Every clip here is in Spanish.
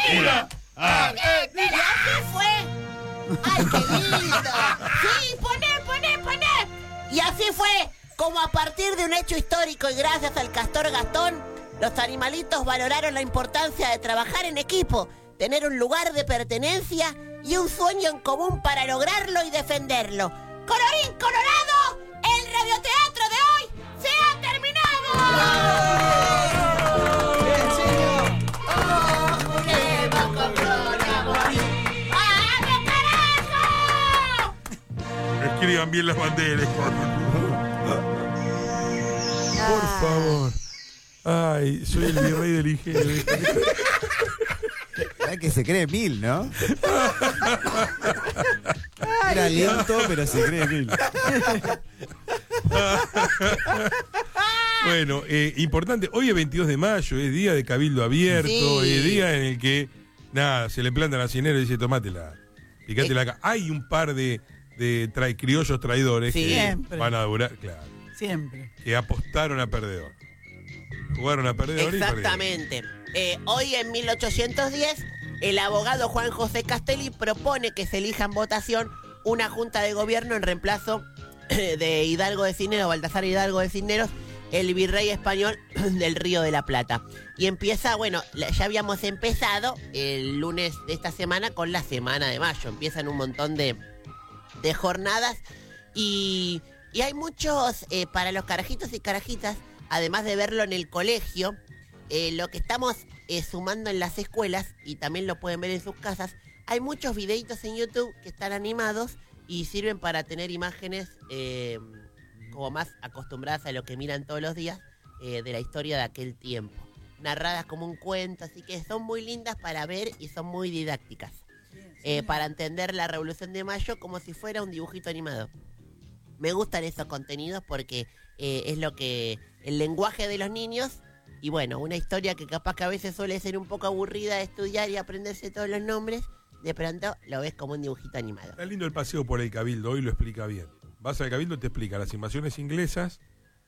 ¡Viva Argentina! Y así fue. ¡Ay, qué lindo! Sí, poné. Y así fue como a partir de un hecho histórico y gracias al Castor Gastón, los animalitos valoraron la importancia de trabajar en equipo, tener un lugar de pertenencia y un sueño en común para lograrlo y defenderlo. ¡Colorín colorado! ¡El radioteatro de hoy se ha terminado! ¡Bien, señor! ¡Oh, juguemos con gloria, morir! ¡Vamos, carajo! Escriban bien las banderas. Por favor. Ay, soy el virrey del ingenio. ¿Sabes que se cree Mil, no? Era lento, pero se cree Mil. Bueno, importante, hoy es 22 de mayo, es día de cabildo abierto, Sí. es día en el que, nada, se le plantan al hacinero y dice, tomátela, picátela acá. Hay un par de criollos traidores Sí. que Siempre. van a durar, claro, Siempre. que apostaron a perdedor. Jugaron a perdedor y perdieron. Exactamente. Hoy en 1810, el abogado Juan José Castelli propone que se elija en votación una junta de gobierno en reemplazo de Hidalgo de Cisneros, Baltasar Hidalgo de Cisneros, el virrey español del Río de la Plata. Y empieza, bueno, ya habíamos empezado el lunes de esta semana con la Semana de Mayo. Empiezan un montón de jornadas y hay muchos, para los carajitos y carajitas, además de verlo en el colegio, lo que estamos sumando en las escuelas, y también lo pueden ver en sus casas, hay muchos videitos en YouTube que están animados y sirven para tener imágenes como más acostumbradas a lo que miran todos los días de la historia de aquel tiempo. Narradas como un cuento, así que son muy lindas para ver y son muy didácticas. Para entender la Revolución de Mayo como si fuera un dibujito animado. Me gustan esos contenidos porque es lo que el lenguaje de los niños, y bueno, una historia que capaz que a veces suele ser un poco aburrida de estudiar y aprenderse todos los nombres, de pronto lo ves como un dibujito animado. Está lindo el paseo por el cabildo, hoy lo explica bien. Vas al cabildo y te explica las invasiones inglesas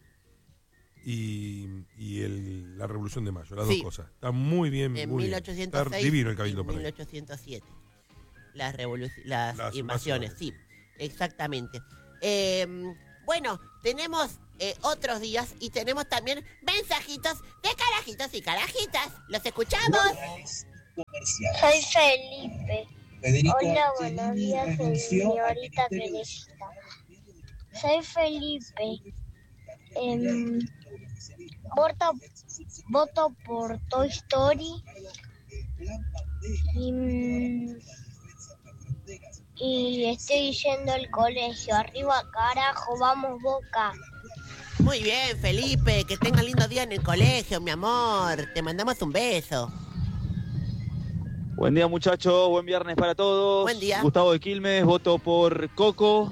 y la Revolución de Mayo, las Sí. dos cosas. Está muy bien, En muy 1806 bien. Está divino el cabildo y para 1807. Las Las invasiones, sí, exactamente. Bueno, tenemos otros días y tenemos también mensajitos de carajitos y carajitas. ¿Los escuchamos? Soy Felipe. Hola, buenos días, señorita Teresita. Soy Felipe. Voto por Toy Story. Y estoy yendo al colegio. Arriba, carajo, vamos, Boca. Muy bien, Felipe, que tengan lindo día en el colegio, mi amor. Te mandamos un beso. Buen día, muchachos. Buen viernes para todos. Buen día. Gustavo de Quilmes, voto por Coco.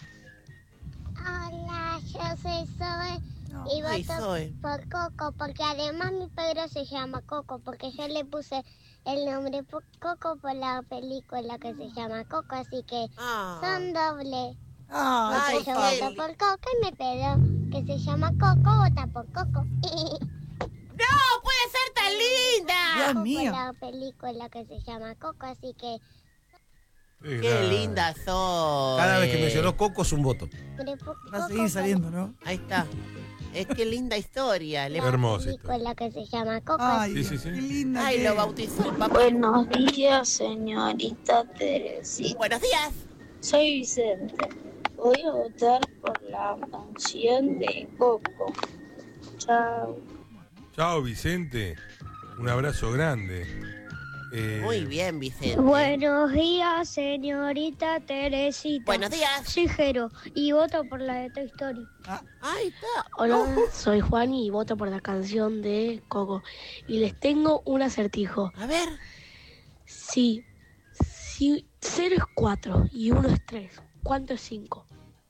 Hola, yo soy Zoe y Ay, voto Zoe. por Coco, porque además mi perro se llama Coco, porque yo le puse el nombre Coco por la película que se llama Coco, así que Ah. son doble. Ay, Yo Feli. voto por Coco y mi perro que se llama Coco vota por Coco. ¡No puede ser tan linda! Dios Por mío. la película que se llama Coco, así que ¡Qué linda sos! Cada vez que mencionó Coco es un voto. Va a seguir saliendo, ¿no? Ahí está. Es que linda historia. la Hermosa película que se llama Coco. Ay, Sí, sí, sí. qué linda. Ay, que lo es. bautizó el papá. Buenos días, señorita Teresita. Buenos días. Soy Vicente. Voy a votar por la canción de Coco. Chao. Chao, Vicente. Un abrazo grande. Muy bien, Vicente. Buenos días, señorita Teresita. Buenos días. Soy Jero y voto por la de Toy Story. Ahí está. Hola, soy Juan y voto por la canción de Coco. Y les tengo un acertijo. A ver. Si 0 es 4 y 1 es 3, ¿cuánto es 5?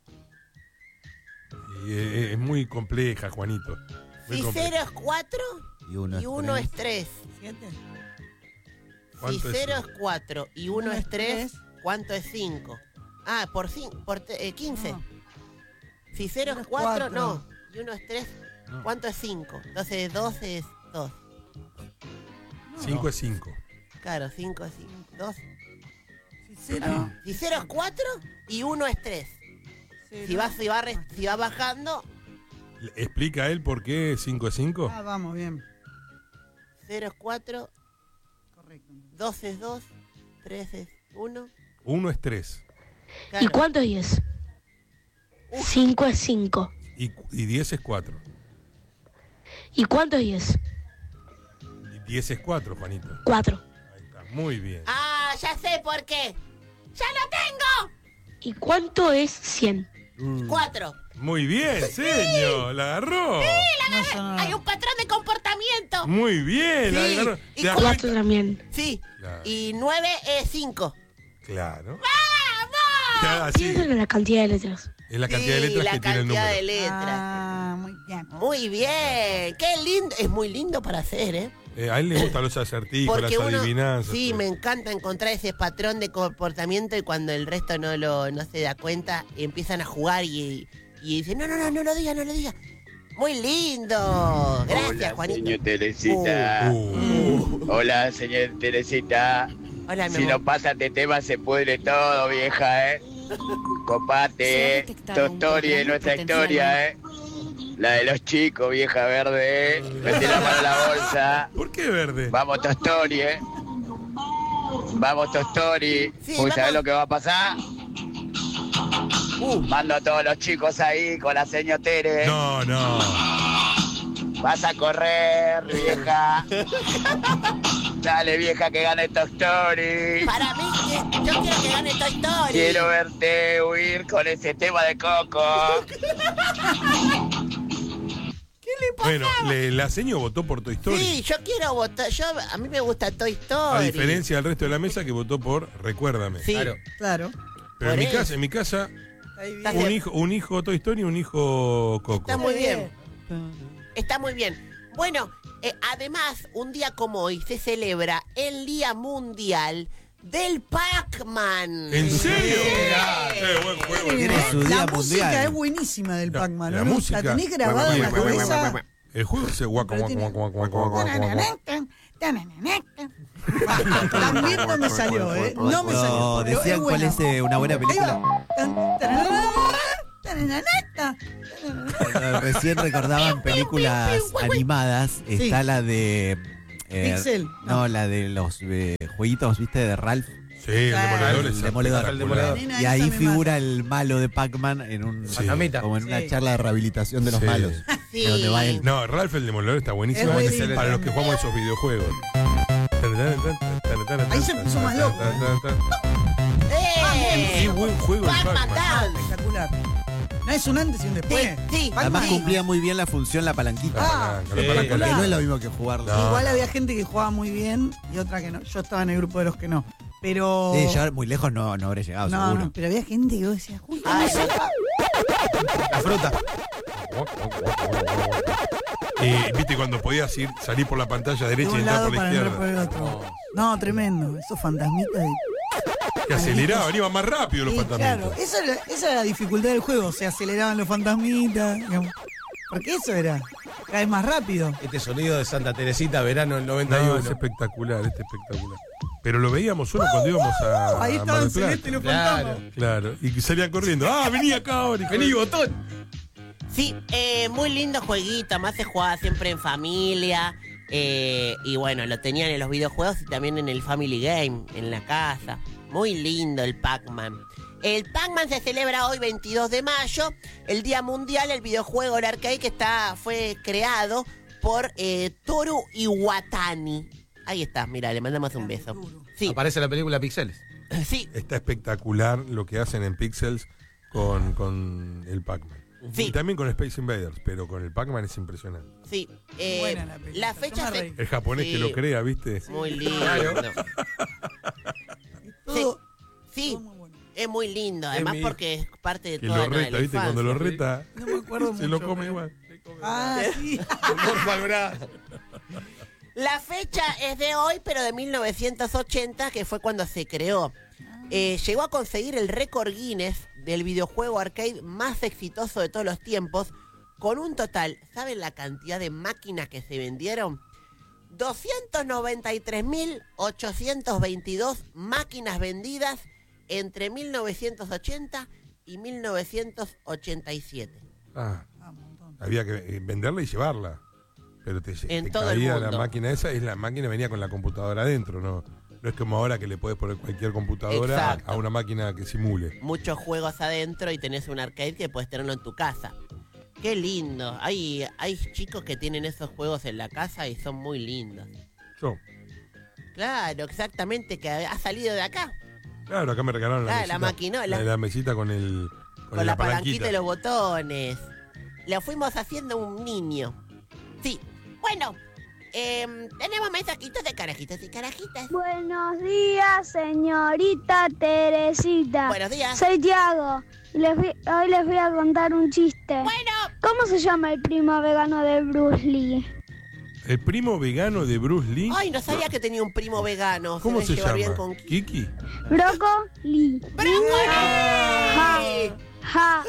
Es muy compleja, Juanito. Muy Si compleja. 0 es 4 Y uno y 1 es 3. ¿Siete? Si ¿Cuánto es 0 es cinco? 4 y 1 es 3, ¿cuánto es 5? Ah, por 15. No. Si 0 Uno es es 4, cuatro. no. Y 1 es 3, No. ¿cuánto es 5? Entonces 2 es 2. 5 es 5. Claro, 5 es 2. Si 0. Si 0 es 4 y 1 es 3. Si va bajando, ¿Explica él por qué 5 es 5? Ah, vamos, bien. 0 es 4, Correcto. 2 es 2, 3 es 1. 1 es 3. ¿Y cuánto es 10? 5 es 5. Y 10 es 4. ¿Y cuánto es 10? Y 10 es 4, Juanito. 4. Ahí está, muy bien. Ah, ya sé por qué. ¡Ya lo tengo! ¿Y cuánto es 100? 4. Muy bien, señor. La agarró. No sonó. Hay un patrón de comportamiento. Muy bien, la Sí, agarró. y ¿Te das 4 cuenta? también. Sí. Claro. Y 9 es 5. Claro. ¡Vamos! Claro, Y eso así. es la cantidad de letras. Es la cantidad de letras la que tiene el número. cantidad de letras. Ah, muy bien. Muy bien. Qué lindo. Es muy lindo para hacer, ¿eh? A él le gustan los acertijos, Porque las uno, adivinanzas. sí, todo. me encanta encontrar ese patrón de comportamiento y cuando el resto no se da cuenta, empiezan a jugar y dicen, no lo diga. Muy lindo. Gracias, Hola, Juanito. señor Teresita. Hola, señor Teresita. Hola, mi Si amor. no pasa este tema se pudre todo, vieja, Copate, tu historia y nuestra historia, La de los chicos, vieja verde, Metí la mano en la bolsa. ¿Por qué verde? Vamos, tu story, Vamos, tu story. Sí, ¿Sabés vamos. lo que va a pasar? Mando a todos los chicos ahí con la señor Tere. No. Vas a correr, vieja. Dale, vieja, que gane Toy Story. Para mí, yo quiero que gane Toy Story. Quiero verte huir con ese tema de Coco. Bueno, la seño votó por Toy Story. Sí, yo quiero votar. A mí me gusta Toy Story. A diferencia del resto de la mesa que votó por Recuérdame. Sí. Claro. Pero Por en mi casa, Ahí Está bien. bien. un hijo Toy Story y un hijo Coco. Está muy bien. Está muy bien. Bueno, además, un día como hoy se celebra el Día Mundial del Pac-Man. ¿En serio? Buen juego. Tiene su día La música mundial. es buenísima del Pac-Man, La ¿no? música. La tenés grabada en la cabeza. El juego se guaca, guaca, guaca, guaca, guaca, guaca. También no me salió, ¿eh? No me salió. No, pero decían cuál buena. es una buena Ahí película. va. Recién recordaban películas animadas. Está la de. Pixel. No, la de los jueguitos, ¿viste? De Ralph. Sí, el demoledor. El demoledor. El demoledor. Nena, Y esa ahí me figura el malo de Pac-Man en un Sí. Fantasmita. como en una Sí. charla de rehabilitación de los Sí. malos. Sí. De donde va él. No, Ralph el demoledor está buenísimo. Es buenísimo. Para los que jugamos esos videojuegos. Ahí se puso más loco, Qué buen juego el Pac-Man Pac-Man. Dance. Espectacular. No es un antes y un después. Sí. Además Pac-Man. cumplía muy bien la función la palanquita. La palanca, la Sí. palanca. Porque no es lo mismo que jugarlo. No. Igual había gente que jugaba muy bien y otra que no. Yo estaba en el grupo de los que no. Pero. Sí, ya muy lejos no habré llegado, no, seguro. no, pero había gente que vos decías, uy, Ay, La fruta. Viste cuando podías salir por la pantalla de derecha y un entrar lado por la para entrar por izquierda. el otro. No, tremendo. Esos fantasmitas. Que aceleraban, iban más rápido los Sí, fantasmitas. claro, esa era la dificultad del juego. Se aceleraban los fantasmitas. Digamos. Porque eso era. Cada vez más rápido. Este sonido de Santa Teresita, verano del No, 91. es espectacular, espectacular. Pero lo veíamos solo cuando íbamos a Ahí Mar estaban del Plata. Celeste y los Claro. fantasmas. Claro, y que salían corriendo. ¡Ah, vení acá ahora! Vení, botón. Sí, muy lindo jueguito, más se jugaba siempre en familia. Y bueno, lo tenían en los videojuegos y también en el Family Game, en la casa. Muy lindo el Pac-Man. El Pac-Man se celebra hoy 22 de mayo, el Día Mundial, el videojuego, el arcade que fue creado por Toru Iwatani. Ahí está, mira, le mandamos un beso. Sí, Aparece la película Pixeles. sí, Está espectacular lo que hacen en Pixels con el Pac-Man. Sí. Y también con Space Invaders, pero con el Pac-Man es impresionante. sí. Buena la película, La fecha yo me se... reí. El japonés Sí. que lo crea, ¿viste? Muy lindo. Todo, Sí, todo muy bueno. es muy lindo, además mi- porque es parte de Que toda lo reta, la ¿viste? Cuando lo infancia. reta, No me acuerdo se lo mucho, come pero- igual. Ah, sí. Morfa el brazo. La fecha es de hoy, pero de 1980, que fue cuando se creó. Llegó a conseguir el récord Guinness del videojuego arcade más exitoso de todos los tiempos, con un total, ¿saben la cantidad de máquinas que se vendieron? 293.822 máquinas vendidas entre 1980 y 1987. Había que venderla y llevarla. Pero te todo el caía mundo. la máquina esa, la máquina venía con la computadora adentro, ¿no? No es como ahora que le podés poner cualquier computadora a una máquina que simule. Muchos juegos adentro y tenés un arcade que puedes tenerlo en tu casa. Qué lindo. Hay chicos que tienen esos juegos en la casa y son muy lindos. Yo. Claro, exactamente, que ha salido de acá. Claro, acá me regalaron la maquinola. La mesita con la palanquita y los botones. Lo fuimos haciendo un niño. Sí. Bueno, tenemos mensajitos de carajitos y carajitas. Buenos días, señorita Teresita. Buenos días. Soy Tiago. Hoy les voy a contar un chiste. Bueno. ¿Cómo se llama el primo vegano de Bruce Lee? ¿El primo vegano de Bruce Lee? Ay, no sabía que tenía un primo vegano. ¿Cómo se llama? Bien con... ¿Kiki? Brócoli. ¡Brócoli! Ja,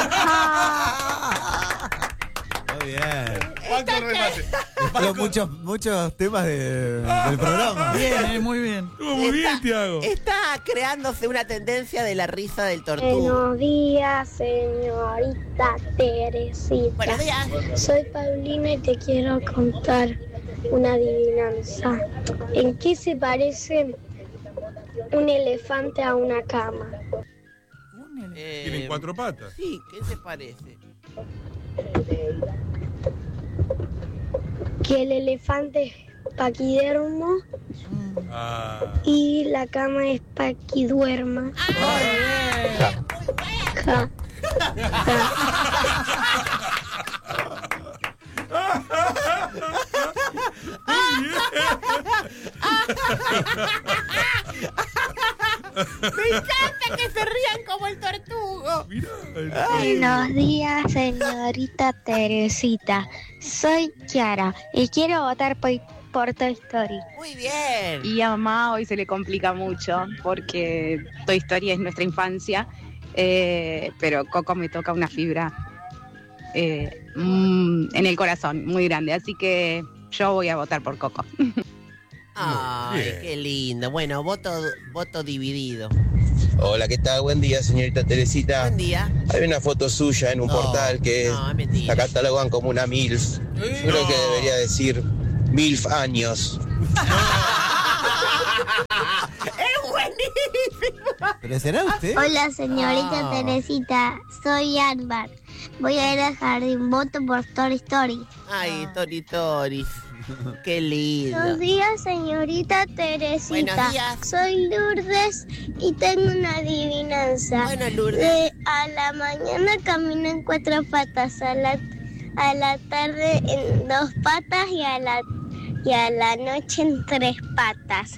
ja. Muy bien. Paco remate. Pero muchos temas del programa. Bien, muy bien. Muy bien, Tiago. Está creándose una tendencia de la risa del tortugo. Buenos días, señorita Teresita. Buenos días. Soy Paulina y te quiero contar una adivinanza. ¿En qué se parece un elefante a una cama? Tienen 4 patas. Sí, ¿qué se parece? Que el elefante es paquidermo y la cama es paquiduerma. Ja. Me encanta que se rían como el tortugo. Buenos días, señorita Teresita. Soy Kiara y quiero votar por Toy Story. Muy bien. Y a mamá hoy se le complica mucho porque Toy Story es nuestra infancia, pero Coco me toca una fibra en el corazón muy grande, así que yo voy a votar por Coco. Ay, qué lindo. Bueno, voto dividido. Hola, ¿qué tal? Buen día, señorita Teresita. Buen día. Hay una foto suya en un portal que la catalogan como una MILF. Yo creo que debería decir MILF años. ¡Es buenísimo! ¿Pero será usted? Hola, señorita Teresita. Soy Anbar. Voy a ir al jardín. Voto por Toy Story. Ay, Tori. Qué lindo. Buenos días, señorita Teresita. Buenos días. Soy Lourdes y tengo una adivinanza. Bueno, Lourdes. A la mañana camino en 4 patas, a la tarde en 2 patas y a la noche en 3 patas.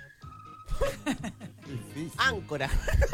Áncora.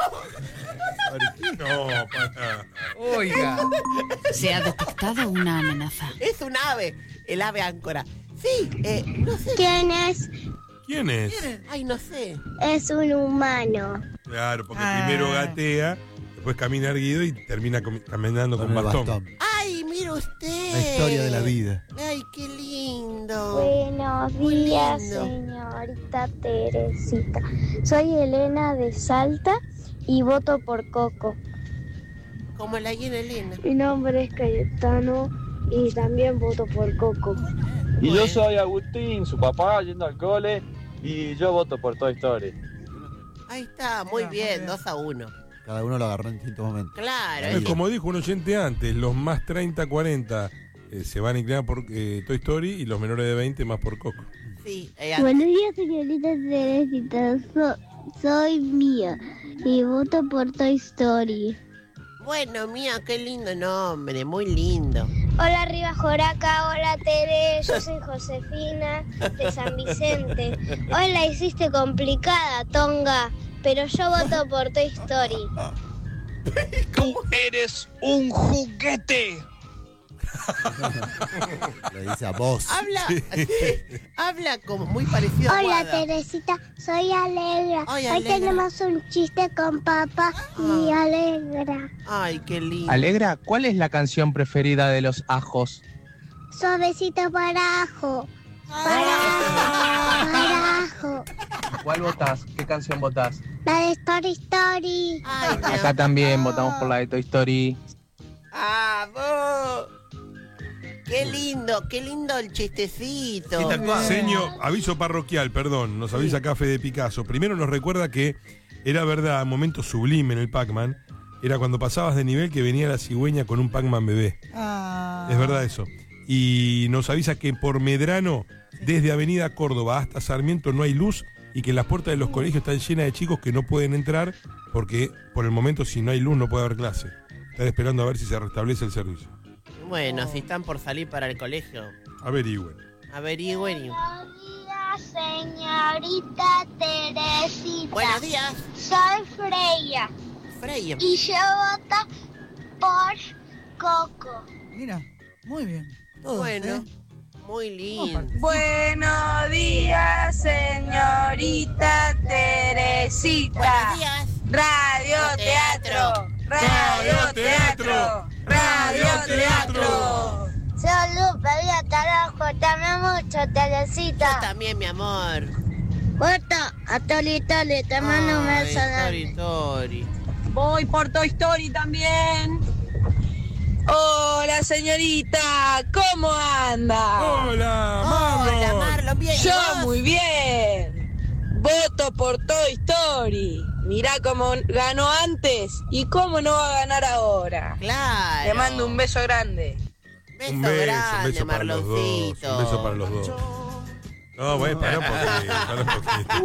No, para. Oiga. Se ha detectado una amenaza. Es un ave, el ave áncora. Sí, no sé. ¿Quién es? ¿Quién es? Ay, no sé. Es un humano. Claro, porque primero gatea, después camina erguido y termina caminando con bastón. Ay, mira usted. La historia de la vida. Ay, qué lindo. Buenos Muy días, lindo. señorita Teresita. Soy Elena de Salta y voto por Coco. Como la llena Elena. Mi nombre es Cayetano y también voto por Coco. Y yo soy Agustín, su papá, yendo al cole, y yo voto por Toy Story. Ahí está, muy bien, 2-1. Cada uno lo agarró en distintos momentos. Claro. Como dijo un oyente antes, los más 30-40 se van a inclinar por Toy Story y los menores de 20 más por Coco. Sí. Buenos días, señorita Teresita. Soy Mía y voto por Toy Story. Bueno, Mía, qué lindo nombre, muy lindo. Hola, Riva Joraca. Hola, Tere. Yo soy Josefina de San Vicente. Hoy la hiciste complicada, Tonga, pero yo voto por Toy Story. ¡Eres un juguete! Lo dice a vos. Habla como muy parecido a Hola, Guada. Teresita. Soy Alegra. Ay, Hoy Alegra. tenemos un chiste con papá y Alegra. Ay, qué lindo. Alegra, ¿cuál es la canción preferida de los ajos? Suavecito para ajo. Carajo. ¿Cuál votás? ¿Qué canción votás? La de Story Story. Acá también votamos por la de Toy Story. ¡Vamos! Qué lindo el chistecito. Señor, aviso parroquial, perdón, nos avisa acá Fede Picasso. Primero nos recuerda que era verdad, momento sublime en el Pac-Man, era cuando pasabas de nivel que venía la cigüeña con un Pac-Man bebé. Es verdad eso. Y nos avisa que por Medrano, desde Avenida Córdoba hasta Sarmiento no hay luz y que las puertas de los colegios están llenas de chicos que no pueden entrar porque por el momento si no hay luz no puede haber clase. Están esperando a ver si se restablece el servicio. Bueno, si están por salir para el colegio. Averigüen. Averigüen. Buenos días, señorita Teresita. Buenos días. Soy Freya. Freya. Y yo voto por Coco. Mira, muy bien. Todos, Bueno, muy lindo. Buenos días, señorita Teresita. Buenos días. Radioteatro. Radioteatro. Radioteatro. Soy Lupe, voy carajo, te amo mucho, Teresita. Yo también, mi amor. Voto a Tori Tori, te mando un beso grande. Tori. Voy por Toy Story también. Hola, señorita, ¿cómo anda? Hola, Marlon. Hola, Marlon, bien. Yo muy bien. Voto por Toy Story. Mirá cómo ganó antes y cómo no va a ganar ahora. Claro. Te mando un beso grande. Beso Un beso grande, para los dos. Marloncito. Un beso para los dos. No, bueno, pará un poquito.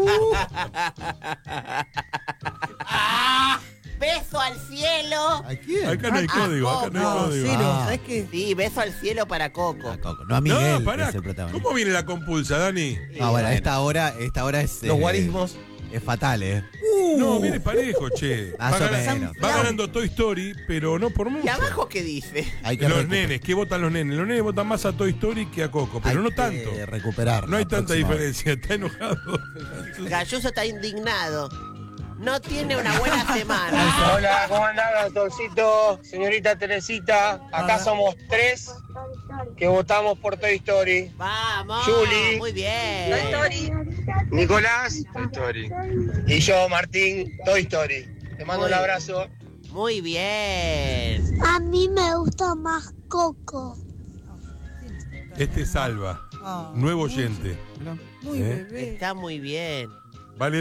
Beso al cielo. ¿A quién? Acá no hay código, acá no hay código. Ciro, ¿sabes qué? Sí, beso al cielo para Coco. No a Miguel, No, pará. que es el protagonista. ¿Cómo viene la compulsa, Dani? No, bueno, esta hora es... Los guarismos. Es fatal, No, viene parejo, che. Más o menos. Va ganando Toy Story, pero no por mucho. ¿Y abajo qué dice? Hay que Los nenes, ¿qué votan los nenes? Los nenes votan más a Toy Story que a Coco, pero no tanto. Recuperar. No hay la tanta próxima diferencia, está enojado. Galloso está indignado. No tiene una buena semana. Hola, ¿cómo andás, Gastoncito? Señorita Teresita, acá somos 3 que votamos por Toy Story. Vamos. Juli. Muy bien. Toy Story. Nicolás, Toy Story. Y yo, Martín, Toy Story. Te mando un abrazo. Muy bien. A mí me gusta más Coco. Este Salva, nuevo oyente. Muy bebé. Está muy bien.